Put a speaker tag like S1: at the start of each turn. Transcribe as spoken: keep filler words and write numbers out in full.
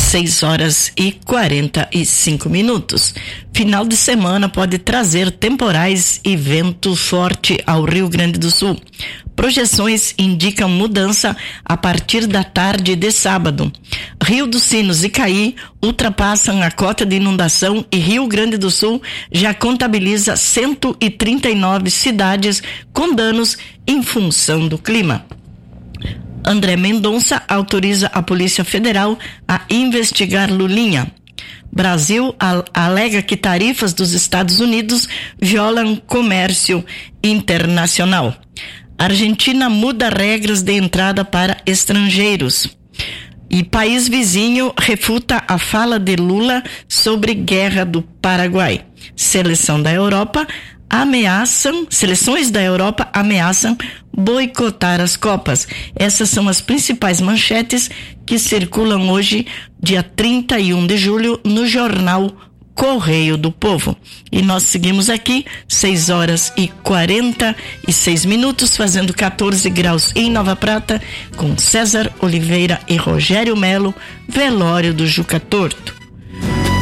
S1: seis horas e quarenta e cinco minutos. Final de semana pode trazer temporais e vento forte ao Rio Grande do Sul. Projeções indicam mudança a partir da tarde de sábado. Rio dos Sinos e Caí ultrapassam a cota de inundação e Rio Grande do Sul já contabiliza cento e trinta e nove cidades com danos em função do clima. André Mendonça autoriza a Polícia Federal a investigar Lulinha. Brasil alega que tarifas dos Estados Unidos violam comércio internacional. Argentina muda regras de entrada para estrangeiros. E país vizinho refuta a fala de Lula sobre guerra do Paraguai. Seleção da Europa ameaçam, seleções da Europa ameaçam boicotar as Copas. Essas são as principais manchetes que circulam hoje, dia trinta e um de julho, no jornal Correio do Povo. E nós seguimos aqui, seis horas e quarenta e seis minutos, fazendo quatorze graus em Nova Prata, com César Oliveira e Rogério Melo, velório do Juca Torto.